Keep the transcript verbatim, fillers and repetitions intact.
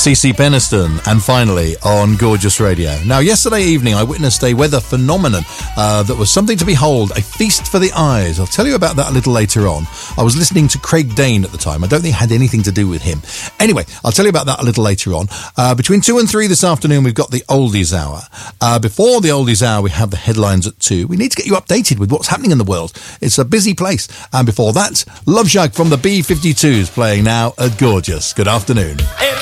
C C Peniston, and finally on Gorgeous Radio. Now, yesterday evening I witnessed a weather phenomenon uh, that was something to behold, a feast for the eyes. I'll tell you about that a little later on. I was listening to Craig Dane at the time. I don't think it had anything to do with him. Anyway, I'll tell you about that a little later on. Uh, between two and three this afternoon, we've got the Oldies Hour. Uh, before the Oldies Hour, we have the headlines at two. We need to get you updated with what's happening in the world. It's a busy place. And before that, Love Shack from the B fifty-twos playing now at Gorgeous. Good afternoon. If